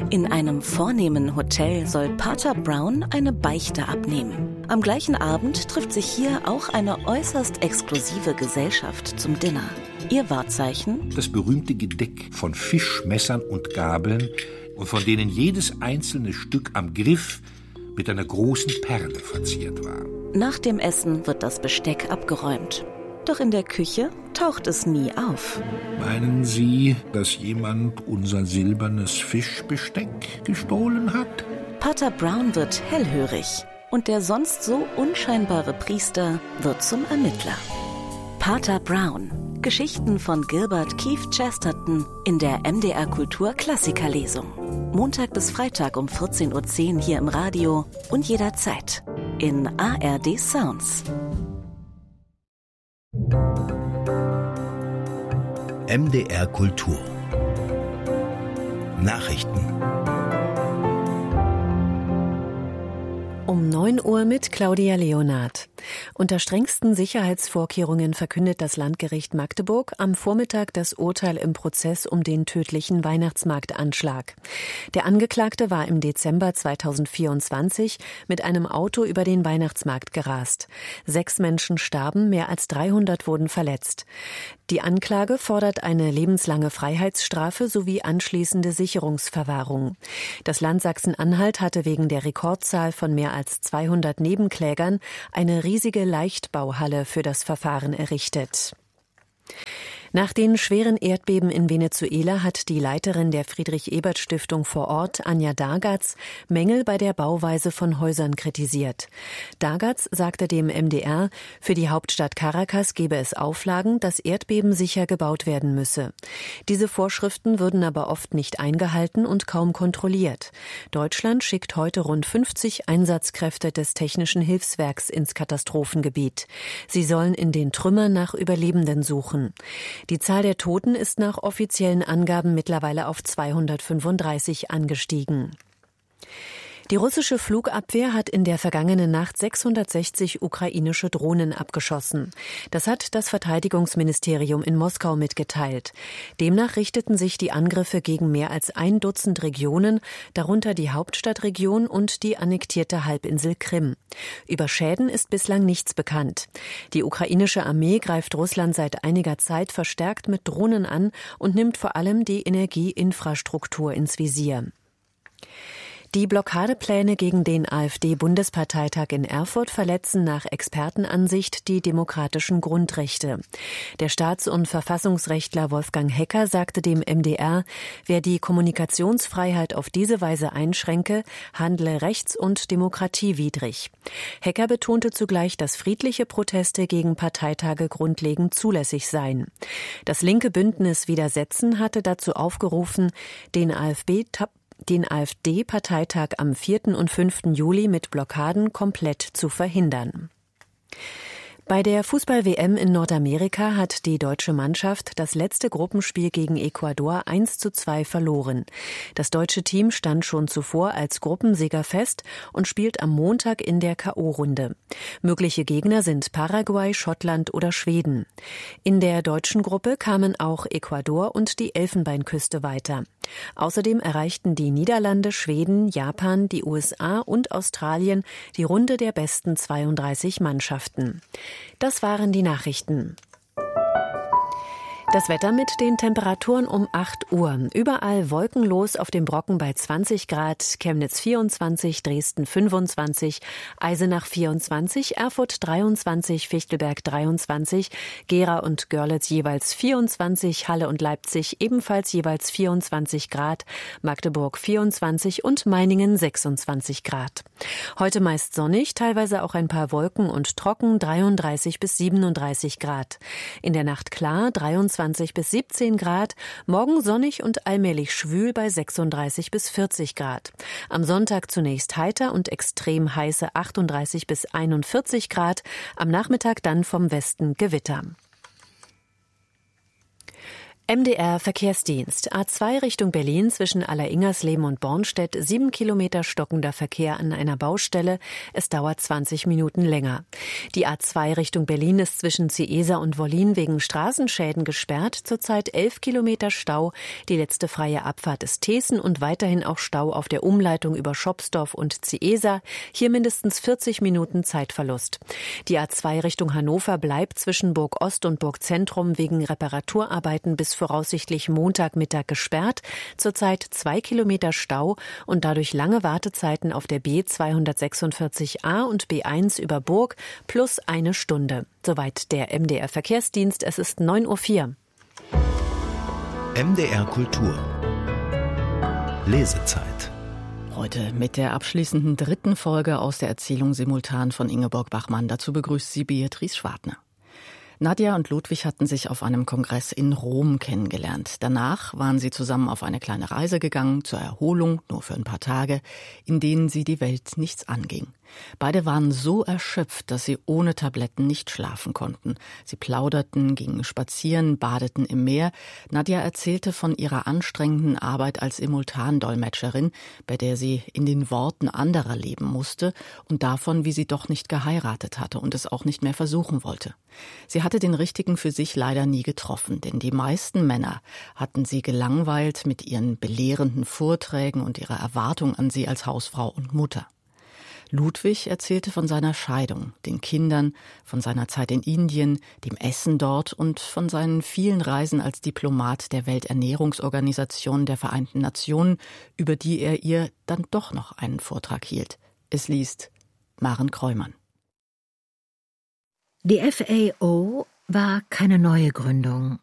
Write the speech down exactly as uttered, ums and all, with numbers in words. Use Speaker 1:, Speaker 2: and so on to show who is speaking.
Speaker 1: In einem vornehmen Hotel soll Pater Brown eine Beichte abnehmen. Am gleichen Abend trifft sich hier auch eine äußerst exklusive Gesellschaft zum Dinner. Ihr Wahrzeichen?
Speaker 2: Das berühmte Gedeck von Fischmessern und Gabeln, und von denen jedes einzelne Stück am Griff mit einer großen Perle verziert war.
Speaker 1: Nach dem Essen wird das Besteck abgeräumt. Doch in der Küche taucht es nie auf.
Speaker 2: Meinen Sie, dass jemand unser silbernes Fischbesteck gestohlen hat?
Speaker 1: Pater Brown wird hellhörig und der sonst so unscheinbare Priester wird zum Ermittler. Pater Brown. Geschichten von Gilbert Keith Chesterton in der M D R Kultur Klassikerlesung. Montag bis Freitag um vierzehn Uhr zehn hier im Radio und jederzeit in A R D Sounds.
Speaker 3: M D R Kultur Nachrichten.
Speaker 4: Um neun Uhr mit Claudia Leonard. Unter strengsten Sicherheitsvorkehrungen verkündet das Landgericht Magdeburg am Vormittag das Urteil im Prozess um den tödlichen Weihnachtsmarktanschlag. Der Angeklagte war im Dezember zweitausendvierundzwanzig mit einem Auto über den Weihnachtsmarkt gerast. Sechs Menschen starben, mehr als dreihundert wurden verletzt. Die Anklage fordert eine lebenslange Freiheitsstrafe sowie anschließende Sicherungsverwahrung. Das Land Sachsen-Anhalt hatte wegen der Rekordzahl von mehr als zweihundert Nebenklägern eine riesige Leichtbauhalle für das Verfahren errichtet. Nach den schweren Erdbeben in Venezuela hat die Leiterin der Friedrich-Ebert-Stiftung vor Ort, Anja Dargatz, Mängel bei der Bauweise von Häusern kritisiert. Dargatz sagte dem M D R, für die Hauptstadt Caracas gebe es Auflagen, dass erdbebensicher gebaut werden müsse. Diese Vorschriften würden aber oft nicht eingehalten und kaum kontrolliert. Deutschland schickt heute rund fünfzig Einsatzkräfte des Technischen Hilfswerks ins Katastrophengebiet. Sie sollen in den Trümmern nach Überlebenden suchen. Die Zahl der Toten ist nach offiziellen Angaben mittlerweile auf zweihundertfünfunddreißig angestiegen. Die russische Flugabwehr hat in der vergangenen Nacht sechshundertsechzig ukrainische Drohnen abgeschossen. Das hat das Verteidigungsministerium in Moskau mitgeteilt. Demnach richteten sich die Angriffe gegen mehr als ein Dutzend Regionen, darunter die Hauptstadtregion und die annektierte Halbinsel Krim. Über Schäden ist bislang nichts bekannt. Die ukrainische Armee greift Russland seit einiger Zeit verstärkt mit Drohnen an und nimmt vor allem die Energieinfrastruktur ins Visier. Die Blockadepläne gegen den AfD-Bundesparteitag in Erfurt verletzen nach Expertenansicht die demokratischen Grundrechte. Der Staats- und Verfassungsrechtler Wolfgang Hecker sagte dem M D R, wer die Kommunikationsfreiheit auf diese Weise einschränke, handle rechts- und demokratiewidrig. Hecker betonte zugleich, dass friedliche Proteste gegen Parteitage grundlegend zulässig seien. Das linke Bündnis Widersetzen hatte dazu aufgerufen, den AfD den AfD-Parteitag am vierten und fünften Juli mit Blockaden komplett zu verhindern. Bei der Fußball-W M in Nordamerika hat die deutsche Mannschaft das letzte Gruppenspiel gegen Ecuador eins zu zwei verloren. Das deutsche Team stand schon zuvor als Gruppensieger fest und spielt am Montag in der K O-Runde. Mögliche Gegner sind Paraguay, Schottland oder Schweden. In der deutschen Gruppe kamen auch Ecuador und die Elfenbeinküste weiter. Außerdem erreichten die Niederlande, Schweden, Japan, die U S A und Australien die Runde der besten zweiunddreißig Mannschaften. Das waren die Nachrichten. Das Wetter mit den Temperaturen um acht Uhr. Überall wolkenlos, auf dem Brocken bei zwanzig Grad, Chemnitz vierundzwanzig, Dresden fünfundzwanzig, Eisenach vierundzwanzig, Erfurt dreiundzwanzig, Fichtelberg dreiundzwanzig, Gera und Görlitz jeweils vierundzwanzig, Halle und Leipzig ebenfalls jeweils vierundzwanzig Grad, Magdeburg vierundzwanzig und Meiningen sechsundzwanzig Grad. Heute meist sonnig, teilweise auch ein paar Wolken und trocken, dreiunddreißig bis siebenunddreißig Grad. In der Nacht klar, dreiundzwanzig bis siebzehn Grad, morgen sonnig und allmählich schwül bei sechsunddreißig bis vierzig Grad. Am Sonntag zunächst heiter und extrem heiße achtunddreißig bis einundvierzig Grad, am Nachmittag dann vom Westen Gewitter. M D R Verkehrsdienst. A zwei Richtung Berlin zwischen Allersingersleben und Bornstedt. Sieben Kilometer stockender Verkehr an einer Baustelle. Es dauert zwanzig Minuten länger. Die A zwei Richtung Berlin ist zwischen Ciesa und Wollin wegen Straßenschäden gesperrt. Zurzeit elf Kilometer Stau. Die letzte freie Abfahrt ist Teeßen und weiterhin auch Stau auf der Umleitung über Schopsdorf und Ciesa. Hier mindestens vierzig Minuten Zeitverlust. Die A zwei Richtung Hannover bleibt zwischen Burg Ost und Burg Zentrum wegen Reparaturarbeiten bis voraussichtlich Montagmittag gesperrt. Zurzeit zwei Kilometer Stau und dadurch lange Wartezeiten auf der B zweihundertsechsundvierzig A und B eins über Burg plus eine Stunde. Soweit der M D R Verkehrsdienst. Es ist neun Uhr vier.
Speaker 3: M D R Kultur. Lesezeit.
Speaker 5: Heute mit der abschließenden dritten Folge aus der Erzählung Simultan von Ingeborg Bachmann. Dazu begrüßt sie Beatrice Schwartner. Nadja und Ludwig hatten sich auf einem Kongress in Rom kennengelernt. Danach waren sie zusammen auf eine kleine Reise gegangen, zur Erholung, nur für ein paar Tage, in denen sie die Welt nichts anging. Beide waren so erschöpft, dass sie ohne Tabletten nicht schlafen konnten. Sie plauderten, gingen spazieren, badeten im Meer. Nadja erzählte von ihrer anstrengenden Arbeit als Simultandolmetscherin, bei der sie in den Worten anderer leben musste, und davon, wie sie doch nicht geheiratet hatte und es auch nicht mehr versuchen wollte. Sie hatte den Richtigen für sich leider nie getroffen, denn die meisten Männer hatten sie gelangweilt mit ihren belehrenden Vorträgen und ihrer Erwartung an sie als Hausfrau und Mutter. Ludwig erzählte von seiner Scheidung, den Kindern, von seiner Zeit in Indien, dem Essen dort und von seinen vielen Reisen als Diplomat der Welternährungsorganisation der Vereinten Nationen, über die er ihr dann doch noch einen Vortrag hielt. Es liest Maren Kreumann.
Speaker 6: Die F A O war keine neue Gründung,